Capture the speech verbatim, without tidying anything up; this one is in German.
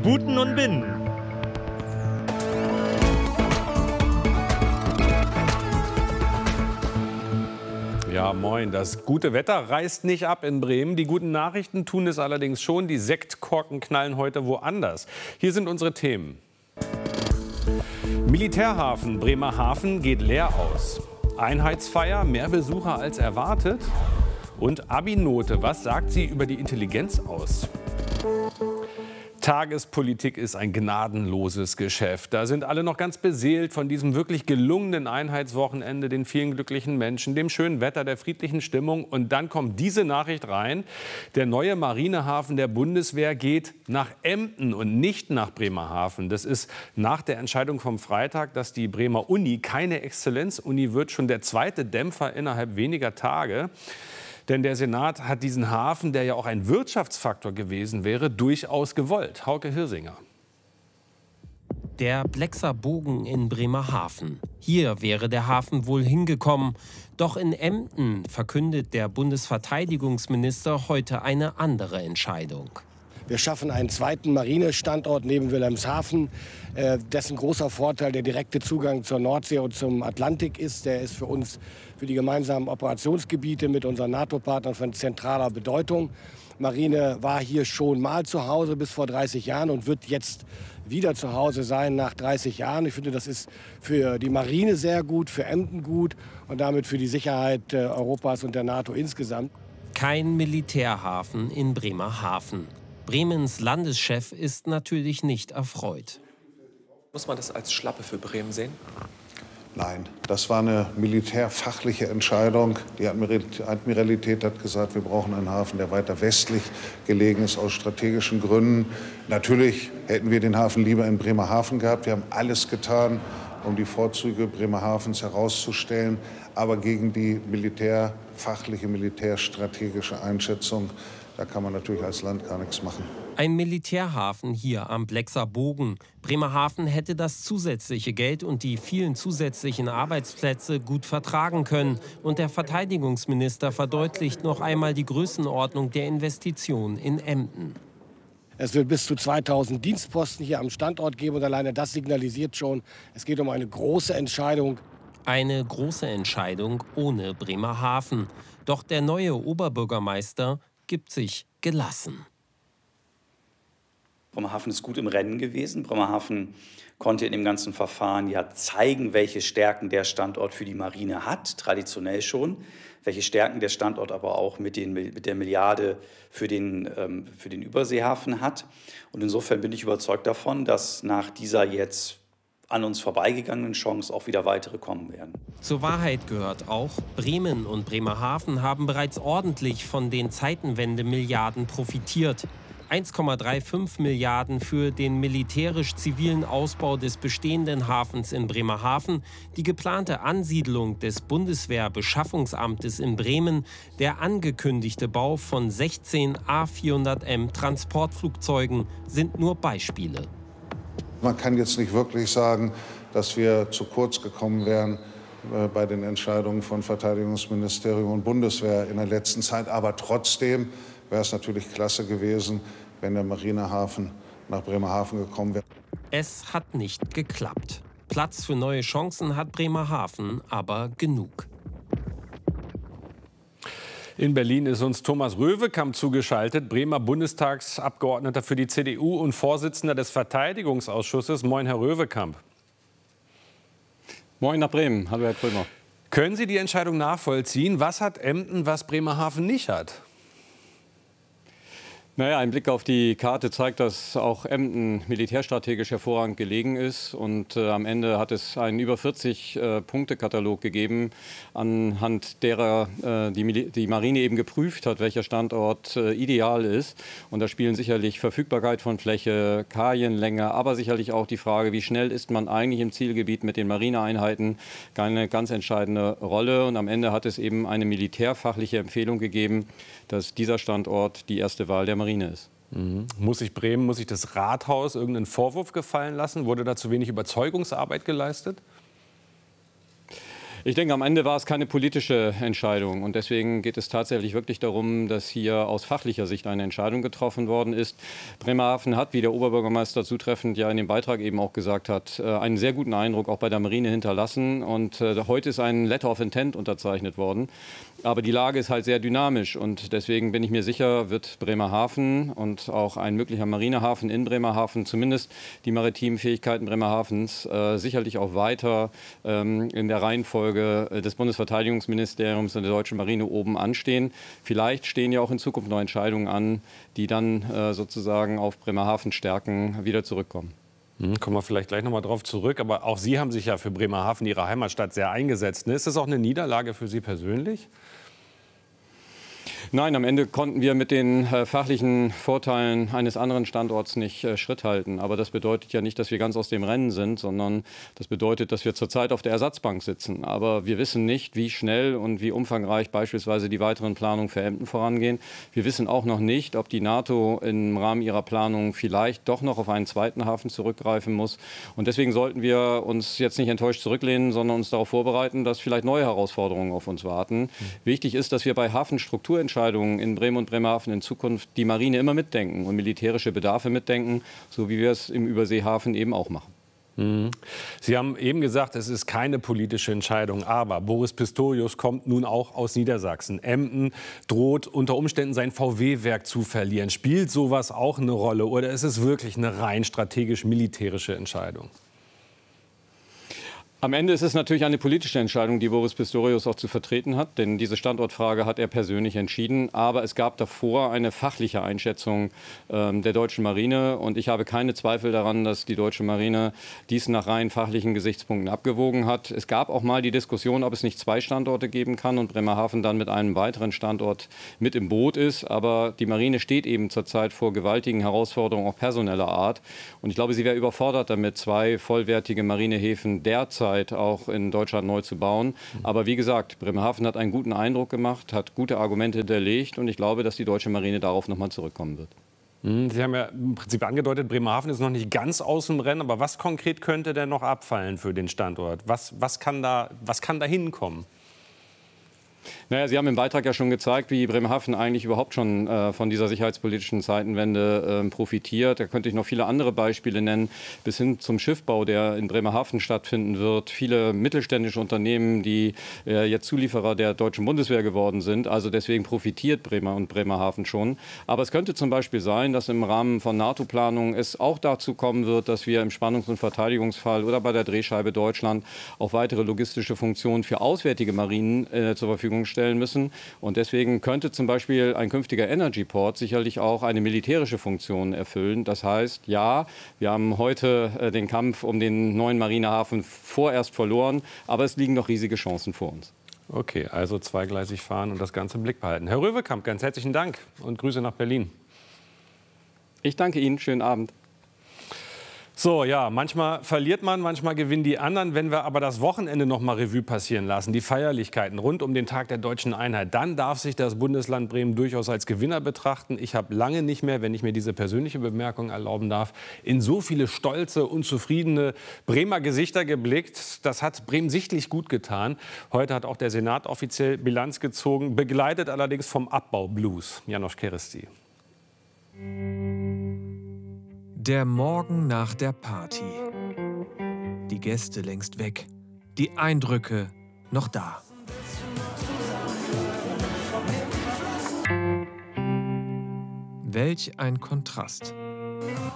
Buten und Binnen. Ja, moin. Das gute Wetter reißt nicht ab in Bremen. Die guten Nachrichten tun es allerdings schon. Die Sektkorken knallen heute woanders. Hier sind unsere Themen. Militärhafen Bremerhaven geht leer aus. Einheitsfeier, mehr Besucher als erwartet. Und Abi-Note, was sagt sie über die Intelligenz aus? Tagespolitik ist ein gnadenloses Geschäft. Da sind alle noch ganz beseelt von diesem wirklich gelungenen Einheitswochenende, den vielen glücklichen Menschen, dem schönen Wetter, der friedlichen Stimmung. Und dann kommt diese Nachricht rein: Der neue Marinehafen der Bundeswehr geht nach Emden und nicht nach Bremerhaven. Das ist nach der Entscheidung vom Freitag, dass die Bremer Uni keine Exzellenzuni wird, schon der zweite Dämpfer innerhalb weniger Tage. Denn der Senat hat diesen Hafen, der ja auch ein Wirtschaftsfaktor gewesen wäre, durchaus gewollt. Hauke Hirsinger. Der Blexer Bogen in Bremerhaven. Hier wäre der Hafen wohl hingekommen. Doch in Emden verkündet der Bundesverteidigungsminister heute eine andere Entscheidung. Wir schaffen einen zweiten Marinestandort neben Wilhelmshaven, äh, dessen großer Vorteil der direkte Zugang zur Nordsee und zum Atlantik ist. Der ist für uns, für die gemeinsamen Operationsgebiete mit unseren NATO-Partnern von zentraler Bedeutung. Marine war hier schon mal zu Hause bis vor dreißig Jahren und wird jetzt wieder zu Hause sein nach dreißig Jahren. Ich finde, das ist für die Marine sehr gut, für Emden gut und damit für die Sicherheit äh, Europas und der NATO insgesamt. Kein Militärhafen in Bremerhaven. Bremens Landeschef ist natürlich nicht erfreut. Muss man das als Schlappe für Bremen sehen? Nein, das war eine militärfachliche Entscheidung. Die Admiralität hat gesagt, wir brauchen einen Hafen, der weiter westlich gelegen ist, aus strategischen Gründen. Natürlich hätten wir den Hafen lieber in Bremerhaven gehabt. Wir haben alles getan, um die Vorzüge Bremerhavens herauszustellen. Aber gegen die militärfachliche, militärstrategische Einschätzung, da kann man natürlich als Land gar nichts machen. Ein Militärhafen hier am Blexer Bogen. Bremerhaven hätte das zusätzliche Geld und die vielen zusätzlichen Arbeitsplätze gut vertragen können. Und der Verteidigungsminister verdeutlicht noch einmal die Größenordnung der Investition in Emden. Es wird bis zu zweitausend Dienstposten hier am Standort geben. Und alleine das signalisiert schon, es geht um eine große Entscheidung. Eine große Entscheidung ohne Bremerhaven. Doch der neue Oberbürgermeister gibt sich gelassen. Bremerhaven ist gut im Rennen gewesen. Bremerhaven konnte in dem ganzen Verfahren ja zeigen, welche Stärken der Standort für die Marine hat, traditionell schon, welche Stärken der Standort aber auch mit, den, mit der Milliarde für den, ähm, für den Überseehafen hat. Und insofern bin ich überzeugt davon, dass nach dieser jetzt an uns vorbeigegangenen Chance auch wieder weitere kommen werden. Zur Wahrheit gehört auch, Bremen und Bremerhaven haben bereits ordentlich von den Zeitenwende-Milliarden profitiert. eins Komma fünfunddreißig Milliarden für den militärisch-zivilen Ausbau des bestehenden Hafens in Bremerhaven, die geplante Ansiedlung des Bundeswehrbeschaffungsamtes in Bremen, der angekündigte Bau von sechzehn A vierhundert M Transportflugzeugen sind nur Beispiele. Man kann jetzt nicht wirklich sagen, dass wir zu kurz gekommen wären äh, bei den Entscheidungen von Verteidigungsministerium und Bundeswehr in der letzten Zeit. Aber trotzdem wäre es natürlich klasse gewesen, wenn der Marinehafen nach Bremerhaven gekommen wäre. Es hat nicht geklappt. Platz für neue Chancen hat Bremerhaven aber genug. In Berlin ist uns Thomas Röwekamp zugeschaltet, Bremer Bundestagsabgeordneter für die C D U und Vorsitzender des Verteidigungsausschusses. Moin, Herr Röwekamp. Moin nach Bremen. Hallo, Herr Krömer. Können Sie die Entscheidung nachvollziehen? Was hat Emden, was Bremerhaven nicht hat? Naja, ein Blick auf die Karte zeigt, dass auch Emden militärstrategisch hervorragend gelegen ist. Und äh, am Ende hat es einen über vierzig äh, Punkte-Katalog gegeben, anhand derer äh, die, die Marine eben geprüft hat, welcher Standort äh, ideal ist. Und da spielen sicherlich Verfügbarkeit von Fläche, Kalienlänge, aber sicherlich auch die Frage, wie schnell ist man eigentlich im Zielgebiet mit den Marineeinheiten, eine ganz entscheidende Rolle. Und am Ende hat es eben eine militärfachliche Empfehlung gegeben, dass dieser Standort die erste Wahl der Marine ist. Mhm. Muss sich Bremen, muss sich das Rathaus irgendeinen Vorwurf gefallen lassen? Wurde da zu wenig Überzeugungsarbeit geleistet? Ich denke, am Ende war es keine politische Entscheidung. Und deswegen geht es tatsächlich wirklich darum, dass hier aus fachlicher Sicht eine Entscheidung getroffen worden ist. Bremerhaven hat, wie der Oberbürgermeister zutreffend ja in dem Beitrag eben auch gesagt hat, einen sehr guten Eindruck auch bei der Marine hinterlassen. Und heute ist ein Letter of Intent unterzeichnet worden. Aber die Lage ist halt sehr dynamisch. Und deswegen bin ich mir sicher, wird Bremerhaven und auch ein möglicher Marinehafen in Bremerhaven zumindest die maritimen Fähigkeiten Bremerhavens äh, sicherlich auch weiter ähm, in der Reihenfolge des Bundesverteidigungsministeriums und der deutschen Marine oben anstehen. Vielleicht stehen ja auch in Zukunft noch Entscheidungen an, die dann äh, sozusagen auf Bremerhaven stärken, wieder zurückkommen. Hm, kommen wir vielleicht gleich noch mal drauf zurück. Aber auch Sie haben sich ja für Bremerhaven, Ihre Heimatstadt, sehr eingesetzt. Ist das auch eine Niederlage für Sie persönlich? Nein, am Ende konnten wir mit den äh, fachlichen Vorteilen eines anderen Standorts nicht äh, Schritt halten. Aber das bedeutet ja nicht, dass wir ganz aus dem Rennen sind, sondern das bedeutet, dass wir zurzeit auf der Ersatzbank sitzen. Aber wir wissen nicht, wie schnell und wie umfangreich beispielsweise die weiteren Planungen für Emden vorangehen. Wir wissen auch noch nicht, ob die NATO im Rahmen ihrer Planung vielleicht doch noch auf einen zweiten Hafen zurückgreifen muss. Und deswegen sollten wir uns jetzt nicht enttäuscht zurücklehnen, sondern uns darauf vorbereiten, dass vielleicht neue Herausforderungen auf uns warten. Mhm. Wichtig ist, dass wir bei Hafenstrukturentscheidungen in Bremen und Bremerhaven in Zukunft die Marine immer mitdenken und militärische Bedarfe mitdenken, so wie wir es im Überseehafen eben auch machen. Mhm. Sie haben eben gesagt, es ist keine politische Entscheidung, aber Boris Pistorius kommt nun auch aus Niedersachsen. Emden droht unter Umständen sein V W-Werk zu verlieren. Spielt sowas auch eine Rolle oder ist es wirklich eine rein strategisch-militärische Entscheidung? Am Ende ist es natürlich eine politische Entscheidung, die Boris Pistorius auch zu vertreten hat. Denn diese Standortfrage hat er persönlich entschieden. Aber es gab davor eine fachliche Einschätzung ähm, der deutschen Marine. Und ich habe keine Zweifel daran, dass die deutsche Marine dies nach rein fachlichen Gesichtspunkten abgewogen hat. Es gab auch mal die Diskussion, ob es nicht zwei Standorte geben kann und Bremerhaven dann mit einem weiteren Standort mit im Boot ist. Aber die Marine steht eben zurzeit vor gewaltigen Herausforderungen, auch personeller Art. Und ich glaube, sie wäre überfordert damit, zwei vollwertige Marinehäfen derzeit auch in Deutschland neu zu bauen. Aber wie gesagt, Bremerhaven hat einen guten Eindruck gemacht, hat gute Argumente hinterlegt und ich glaube, dass die deutsche Marine darauf noch mal zurückkommen wird. Sie haben ja im Prinzip angedeutet, Bremerhaven ist noch nicht ganz aus dem Rennen. Aber was konkret könnte denn noch abfallen für den Standort? Was, was, kann, da, was kann da hinkommen? Naja, Sie haben im Beitrag ja schon gezeigt, wie Bremerhaven eigentlich überhaupt schon äh, von dieser sicherheitspolitischen Zeitenwende äh, profitiert. Da könnte ich noch viele andere Beispiele nennen, bis hin zum Schiffbau, der in Bremerhaven stattfinden wird. Viele mittelständische Unternehmen, die äh, jetzt Zulieferer der deutschen Bundeswehr geworden sind. Also deswegen profitiert Bremer und Bremerhaven schon. Aber es könnte zum Beispiel sein, dass im Rahmen von NATO-Planungen es auch dazu kommen wird, dass wir im Spannungs- und Verteidigungsfall oder bei der Drehscheibe Deutschland auch weitere logistische Funktionen für auswärtige Marinen äh, zur Verfügung stellen müssen. Und deswegen könnte zum Beispiel ein künftiger Energy Port sicherlich auch eine militärische Funktion erfüllen. Das heißt, ja, wir haben heute äh, den Kampf um den neuen Marinehafen vorerst verloren, aber es liegen noch riesige Chancen vor uns. Okay, also zweigleisig fahren und das Ganze im Blick behalten. Herr Röwekamp, ganz herzlichen Dank und Grüße nach Berlin. Ich danke Ihnen. Schönen Abend. So, ja, manchmal verliert man, manchmal gewinnen die anderen. Wenn wir aber das Wochenende noch mal Revue passieren lassen, die Feierlichkeiten rund um den Tag der deutschen Einheit, dann darf sich das Bundesland Bremen durchaus als Gewinner betrachten. Ich habe lange nicht mehr, wenn ich mir diese persönliche Bemerkung erlauben darf, in so viele stolze, unzufriedene Bremer Gesichter geblickt. Das hat Bremen sichtlich gut getan. Heute hat auch der Senat offiziell Bilanz gezogen, begleitet allerdings vom Abbau-Blues. Janosch Keresti. Der Morgen nach der Party. Die Gäste längst weg. Die Eindrücke noch da. Welch ein Kontrast.